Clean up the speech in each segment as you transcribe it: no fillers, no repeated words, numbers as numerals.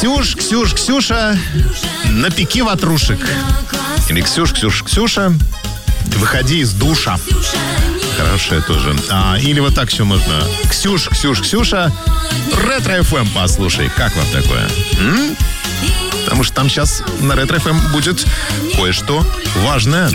Ксюша, напеки ватрушек. Или Ксюша, выходи из душа. Хорошее тоже. Или вот так все можно. Ксюша, Ретро-ФМ послушай. Как вам такое? Потому что там сейчас на Ретро-ФМ будет кое-что важное.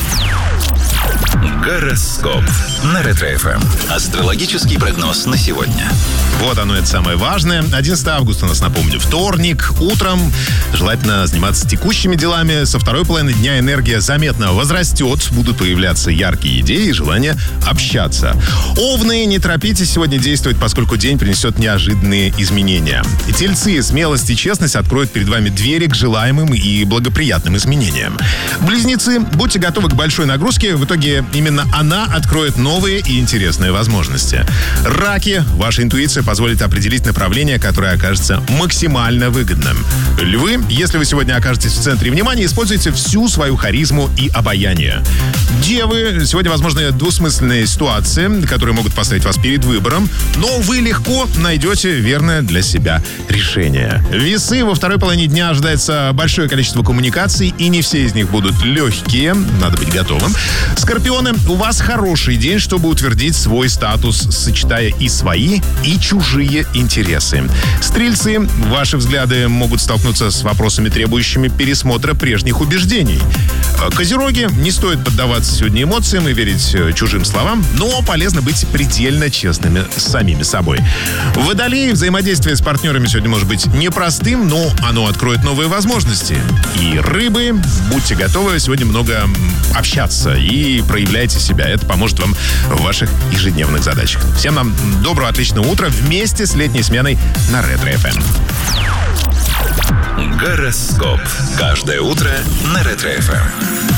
Гороскоп на Ретро-ФМ. Астрологический прогноз на сегодня. Вот оно, это самое важное. 11 августа у нас, напомню, вторник. Утром желательно заниматься текущими делами. Со второй половины дня энергия заметно возрастет. Будут появляться яркие идеи и желание общаться. Овны, не торопитесь сегодня действовать, поскольку день принесет неожиданные изменения. Тельцы, смелость и честность откроют перед вами двери к желаемым и благоприятным изменениям. Близнецы, будьте готовы к большой нагрузке. В итоге именно она откроет новые и интересные возможности. Раки, ваша интуиция позволит определить направление, которое окажется максимально выгодным. Львы, если вы сегодня окажетесь в центре внимания, используйте всю свою харизму и обаяние. Девы, сегодня возможны двусмысленные ситуации, которые могут поставить вас перед выбором, но вы легко найдете верное для себя решение. Весы, во второй половине дня ожидается большое количество коммуникаций, и не все из них будут легкие, надо быть готовым. Скорпионы, у вас хороший день, чтобы утвердить свой статус, сочетая и свои, и чужие интересы. Стрельцы, ваши взгляды могут столкнуться с вопросами, требующими пересмотра прежних убеждений. Козероги, не стоит поддаваться сегодня эмоциям и верить чужим словам, но полезно быть предельно честными с самими собой. Водолеи, взаимодействие с партнерами сегодня может быть непростым, но оно откроет новые возможности. И рыбы, будьте готовы сегодня много общаться и проявляйте себя. Это поможет вам в ваших ежедневных задачах. Всем нам доброго, отличного утра вместе с летней сменой на Ретро-ФМ. Гороскоп. Каждое утро на Ретро-ФМ.